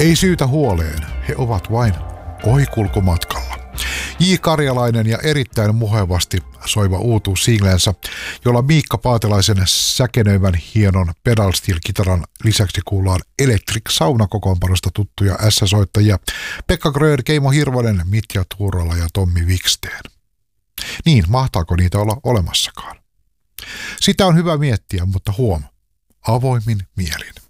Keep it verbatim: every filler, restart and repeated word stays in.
Ei syytä huoleen, he ovat vain ohikulkumatkalla. J. Karjalainen ja erittäin muhevasti soiva uutuus singlensä, jolla Miikka Paatelaisen säkenöivän hienon pedal steel-kitaran lisäksi kuullaan Electric Sauna-kokoonpanosta tuttuja S-soittajia Pekka Gröör, Keimo Hirvonen, Mitja Tuurola ja Tommi Wiksteen. Niin, mahtaako niitä olla olemassakaan? Sitä on hyvä miettiä, mutta huom, avoimin mielin.